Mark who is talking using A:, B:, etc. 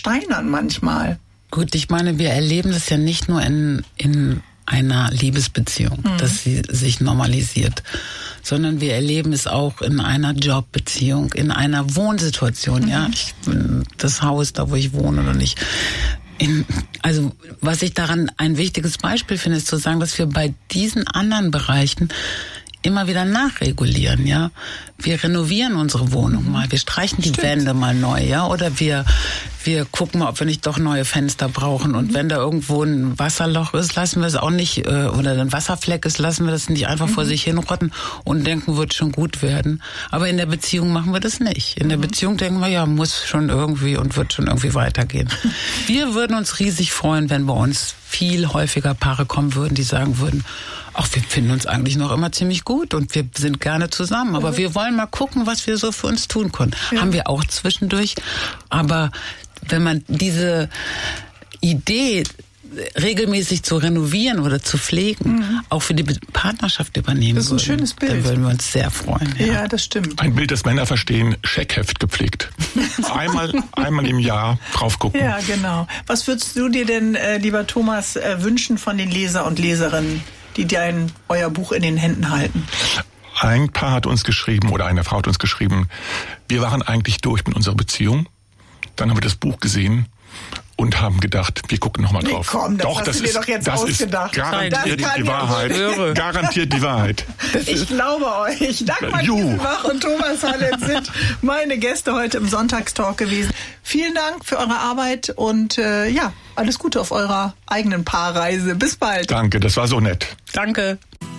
A: versteinern manchmal.
B: Gut, ich meine, wir erleben das ja nicht nur in einer Liebesbeziehung, dass sie sich normalisiert, sondern wir erleben es auch in einer Jobbeziehung, in einer Wohnsituation, ja. Das Haus, da wo ich wohne oder nicht. Also was ich daran ein wichtiges Beispiel finde, ist zu sagen, dass wir bei diesen anderen Bereichen immer wieder nachregulieren, ja. Wir renovieren unsere Wohnung mal, wir streichen die Wände mal neu, ja, oder wir gucken mal, ob wir nicht doch neue Fenster brauchen, und wenn da irgendwo ein Wasserloch ist, lassen wir es auch nicht, oder ein Wasserfleck ist, lassen wir das nicht einfach vor sich hinrotten und denken, wird schon gut werden. Aber in der Beziehung machen wir das nicht. In der Beziehung denken wir, ja, muss schon irgendwie und wird schon irgendwie weitergehen. Wir würden uns riesig freuen, wenn bei uns viel häufiger Paare kommen würden, die sagen würden, ach, wir finden uns eigentlich noch immer ziemlich gut und wir sind gerne zusammen, aber wir wollen mal gucken, was wir so für uns tun können. Ja. Haben wir auch zwischendurch, aber wenn man diese Idee, regelmäßig zu renovieren oder zu pflegen, auch für die Partnerschaft übernehmen
A: das ist ein schönes Bild.
B: Dann würden wir uns sehr freuen.
A: Ja, das stimmt.
C: Ein Bild, das Männer verstehen, Scheckheft gepflegt. einmal im Jahr drauf gucken.
A: Ja, genau. Was würdest du dir denn, lieber Thomas, wünschen von den Leser und Leserinnen, die euer Buch in den Händen halten?
C: Ein Paar hat uns geschrieben, oder eine Frau hat uns geschrieben, wir waren eigentlich durch mit unserer Beziehung. Dann haben wir das Buch gesehen und haben gedacht, wir gucken nochmal drauf.
A: Komm, das ist ausgedacht.
C: Garantiert die Wahrheit. Garantiert die Wahrheit.
A: Ich glaube euch. Dagmar Giesenbach und Thomas Hallett sind meine Gäste heute im Sonntagstalk gewesen. Vielen Dank für eure Arbeit und alles Gute auf eurer eigenen Paarreise. Bis bald.
C: Danke, das war so nett.
B: Danke.